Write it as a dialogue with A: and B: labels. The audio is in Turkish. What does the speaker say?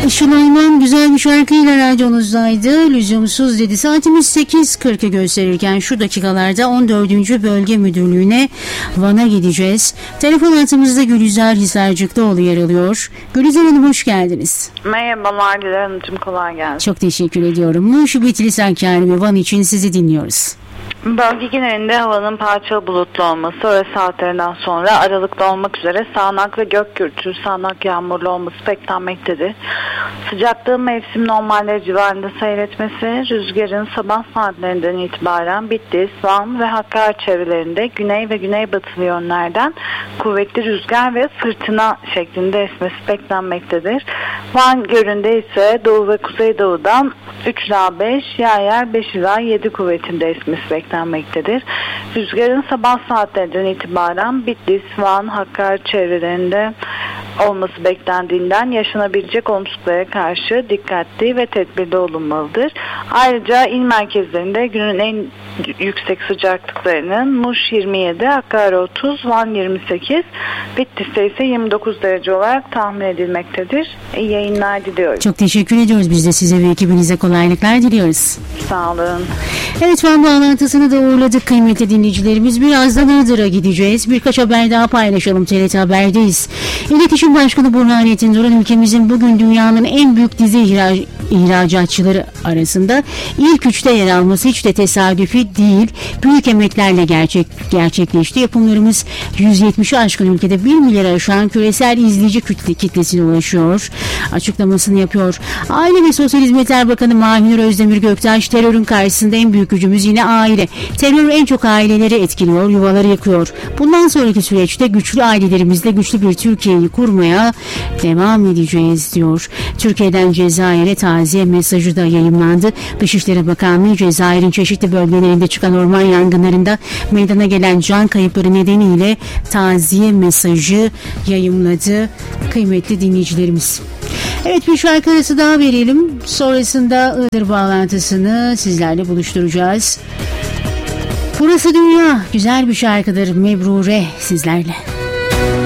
A: Işıl Ayman güzel bir şarkıyla radyonuzdaydı. Lüzumsuz dedi. Saatimiz 8.40'ı gösterirken şu dakikalarda 14. Bölge Müdürlüğü'ne Van'a gideceğiz. Telefon hattımızda Gülizar Hisarcıklıoğlu yer alıyor. Gülizar Hanım hoş geldiniz.
B: Merhabalar Dilan Hanımcığım, kolay gelsin.
A: Çok teşekkür ediyorum. Muş Bitlis Hakkari ve Van için sizi dinliyoruz.
B: Bölge genelinde havanın parçalı bulutlu olması, öğle saatlerinden sonra aralıklı olmak üzere sağanak ve gök gürültülü sağanak yağmurlu olması beklenmektedir. Sıcaklığın mevsim normalleri civarında seyretmesi, rüzgarın sabah saatlerinden itibaren Bitlis, Van ve Hakkari çevrelerinde güney ve güneybatılı yönlerden kuvvetli rüzgar ve fırtına şeklinde esmesi beklenmektedir. Van Gölü'nde ise doğu ve kuzeydoğudan 3 ila 5, yer yer 5 ila 7 kuvvetinde esmesi beklenmektedir. Rüzgarın sabah saatlerinden itibaren Bitlis, Van, Hakkari çevrelerinde olması beklendiğinden yaşanabilecek olumsuzluklara karşı dikkatli ve tedbirli olunmalıdır. Ayrıca il merkezlerinde günün en yüksek sıcaklıklarının Muş 27, Hakkari 30, Van 28, Bitlis'te ise 29 derece olarak tahmin edilmektedir. İyi yayınlar diliyorum.
A: Çok teşekkür ediyoruz. Biz de size ve ekibinize kolaylıklar diliyoruz.
B: Sağ olun.
A: Evet, Van bağlantısını da uğurladık kıymetli dinleyicilerimiz. Birazdan Iğdır'a gideceğiz. Birkaç haber daha paylaşalım. TRT Haber'deyiz. İletişim Başkanı Burhanettin Duran ülkemizin bugün dünyanın en büyük dizi ihracatçıları arasında ilk üçte yer alması hiç de tesadüfi değil. Büyük emeklerle gerçekleşti. Yapımlarımız 170'i aşkın ülkede 1 milyar aşan küresel izleyici kitlesine ulaşıyor. Açıklamasını yapıyor. Aile ve Sosyal Hizmetler Bakanı Mahinur Özdemir Göktaş, terörün karşısında en büyük gücümüz yine aile. Terör en çok aileleri etkiliyor, yuvaları yıkıyor. Bundan sonraki süreçte güçlü ailelerimizle güçlü bir Türkiye'yi kurmaya devam edeceğiz diyor. Türkiye'den Cezayir'e taziye mesajı da yayımlandı. Dışişleri Bakanlığı Cezayir'in çeşitli bölgelerinde çıkan orman yangınlarında meydana gelen can kayıpları nedeniyle taziye mesajı yayımladı kıymetli dinleyicilerimiz. Evet, bir şarkı arası daha verelim. Sonrasında Iğdır bağlantısını sizlerle buluşturacağız. Burası Dünya güzel bir şarkıdır. Mebrure sizlerle.